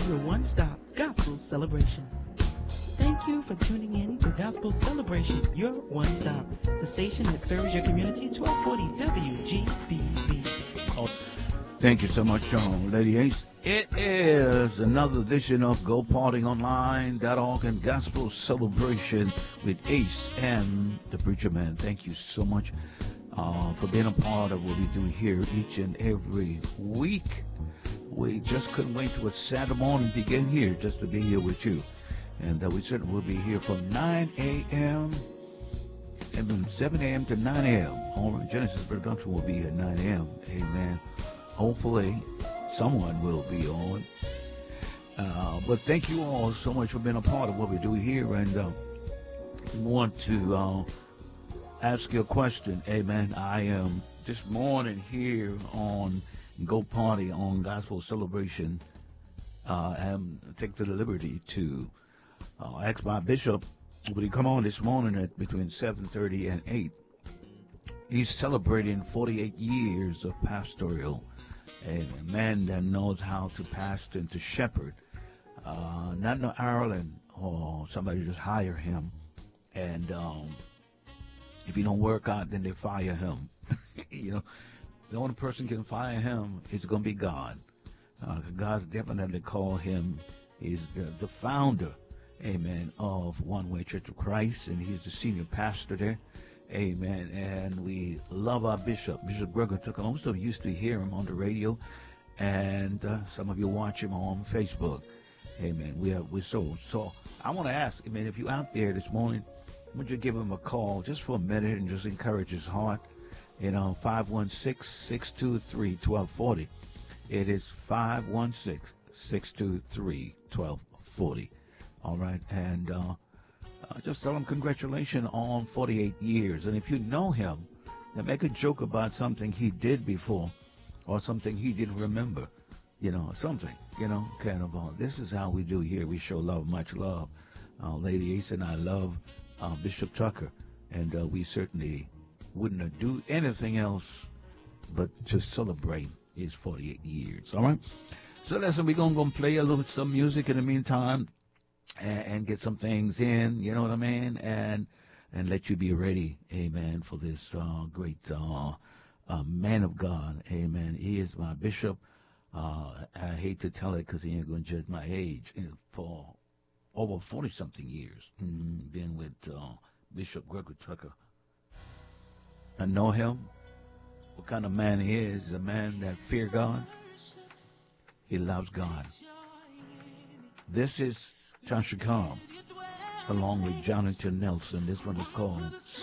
your one-stop gospel celebration. Thank you for tuning in to Gospel Celebration, your one-stop, the station that serves your community, 1240 WGBB. Thank you so much, Lady Ace. It is another edition of GoPartyOnline.org and Gospel Celebration with Ace and the Preacher Man. Thank you so much for being a part of what we do here each and every week. We just couldn't wait till a Saturday morning to get here just to be here with you. And we certainly will be here from 9 a.m. and then 7 a.m. to 9 a.m. All right, Genesis Production will be at 9 a.m. Amen. Hopefully someone will be on. But thank you all so much for being a part of what we do here. And want to ask you a question. Amen. I am this morning here on Go Party on Gospel Celebration. And take the liberty to ask my bishop, would he come on this morning at between 7:30 and 8? He's celebrating 48 years of pastoral, and a man that knows how to pastor and to shepherd. Not in Ireland or somebody just hire him, and if he don't work out, then they fire him. You know, the only person can fire him is going to be God. God's definitely called him. He's the founder, amen, of One Way Church of Christ, and he's the senior pastor there, amen. And we love our bishop, Bishop Gregory Tucker. Most of you used to hear him on the radio, and some of you watch him on Facebook, amen. We're so I want to ask, amen, if you're out there this morning, would you give him a call just for a minute and just encourage his heart? 516-623-1240. It is 516-623-1240. All right, and just tell him congratulations on 48 years. And if you know him, then make a joke about something he did before or something he didn't remember, something, kind of. This is how we do here. We show love, much love. Lady Ace and I love Bishop Tucker, and we certainly wouldn't do anything else but to celebrate his 48 years. All right. So listen, we're going to play a little some music in the meantime and get some things in, you know what I mean? And let you be ready, amen, for this great man of God, amen. He is my bishop. I hate to tell it because he ain't going to judge my age. For over 40-something years, been with Bishop Gregory Tucker. I know him, what kind of man he is. He's a man that fears God. He loves God. This is Tasha Cobb, along with Jonathan Nelson. This one is called